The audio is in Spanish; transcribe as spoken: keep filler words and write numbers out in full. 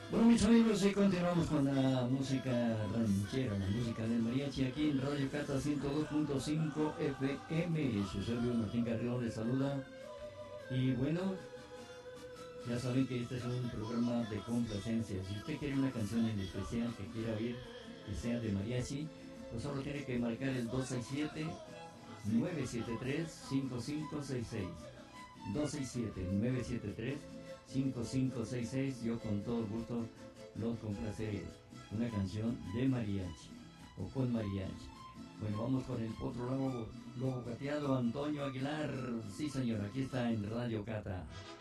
Bueno, mis amigos, y continuamos con la música ranchera, la música del mariachi aquí en Radio Cata ciento dos punto cinco F M. Su servidor Martín Carrión les saluda. Y bueno, ya saben que este es un programa de complacencia. Si usted quiere una canción en especial que quiera oír, que sea de mariachi, pues solo tiene que marcar el dos seis siete, nueve siete tres, cinco cinco seis seis. dos seis siete, nueve siete tres, cinco cinco seis seis. Yo con todo gusto los complaceré. Una canción de mariachi o con mariachi. Bueno, vamos con el otro lobo, lobo cateado, Antonio Aguilar. Sí, señor, aquí está en Radio Cata.